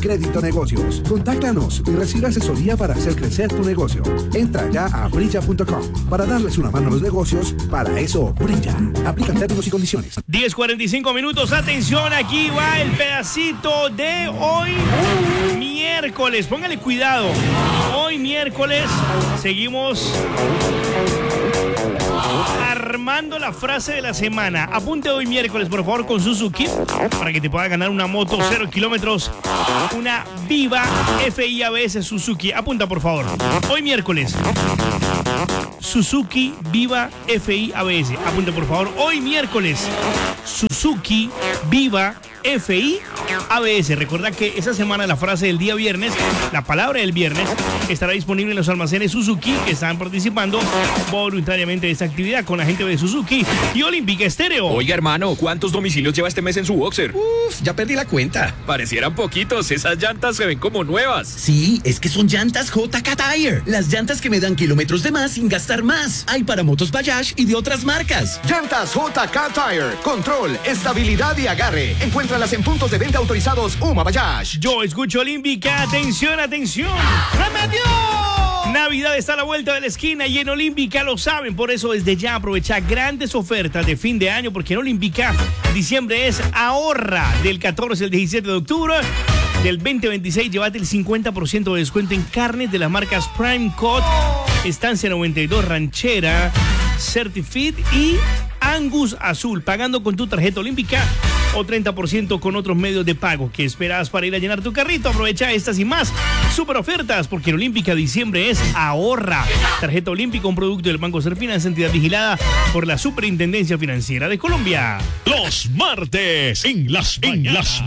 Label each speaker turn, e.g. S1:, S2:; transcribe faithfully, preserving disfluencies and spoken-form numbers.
S1: Crédito Negocios. Contáctanos y recibe asesoría para hacer crecer tu negocio. Entra ya a brilla punto com para darles una mano a los negocios. Para eso, Brilla. Aplican términos y condiciones.
S2: diez cuarenta y cinco minutos. Atención, aquí va el pedacito de hoy miércoles. Póngale cuidado. Hoy miércoles seguimos armando la frase de la semana. Apunte hoy miércoles, por favor, con Suzuki para que te pueda ganar una moto cero kilómetros, una Viva F I A B S Suzuki. Apunta, por favor. Hoy miércoles, Suzuki Viva F I A B S. Apunta, por favor. Hoy miércoles, Suzuki Viva F I A B S. Recuerda que esa semana la frase del día viernes, la palabra del viernes, estará disponible en los almacenes Suzuki que están participando voluntariamente de esta actividad con la gente de Suzuki y Olímpica Estéreo.
S3: Oiga, hermano, ¿cuántos domicilios lleva este mes en su boxer?
S4: Uf, ya perdí la cuenta.
S3: Parecieran poquitos, esas llantas se ven como nuevas.
S4: Sí, es que son llantas J K Tire. Las llantas que me dan kilómetros de más sin gastar más. Hay para motos Bajaj y de otras marcas.
S5: Llantas J K Tire. Control, estabilidad y agarre. Encuéntralas en puntos de venta autorizados Uma Bajaj.
S2: Yo escucho Olímpica. Atención, atención. ¡Remedio! Navidad está a la vuelta de la esquina y en Olímpica lo saben. Por eso desde ya aprovecha grandes ofertas de fin de año, porque en Olímpica diciembre es ahorra. Del catorce al diecisiete de octubre del veinte veintiséis llévate el cincuenta por ciento de descuento en carnes de las marcas Prime Cut, Estancia noventa y dos, Ranchera, Certifit y Angus Azul, pagando con tu tarjeta Olímpica o treinta por ciento con otros medios de pago. ¿Qué esperas para ir a llenar tu carrito? Aprovecha estas y más super ofertas, porque en Olímpica diciembre es ahorra. Tarjeta Olímpica, un producto del Banco Serfinanza, entidad vigilada por la Superintendencia Financiera de Colombia.
S6: Los martes en las en las